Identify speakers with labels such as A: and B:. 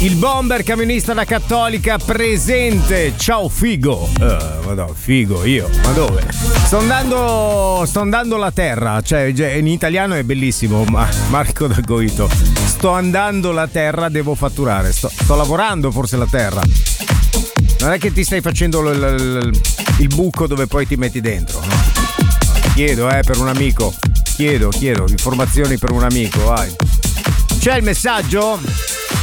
A: Il bomber camionista da Cattolica presente. Ciao figo. Madonna, figo io. Ma dove? Sto andando la terra. Cioè in italiano è bellissimo. Marco da Goito. Sto andando la terra, devo fatturare. Sto lavorando forse la terra. Non è che ti stai facendo il buco dove poi ti metti dentro, no? Chiedo, per un amico. Chiedo informazioni per un amico, vai. C'è il messaggio?